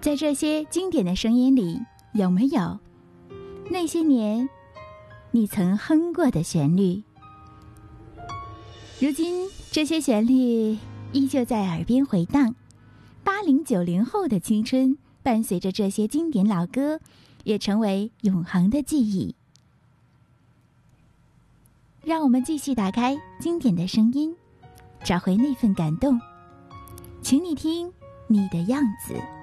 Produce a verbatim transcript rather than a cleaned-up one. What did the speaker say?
在这些经典的声音里，有没有那些年你曾哼过的旋律？如今这些旋律依旧在耳边回荡，八零九零后的青春伴随着这些经典老歌，也成为永恒的记忆。让我们继续打开经典的声音，找回那份感动。请你听你的样子。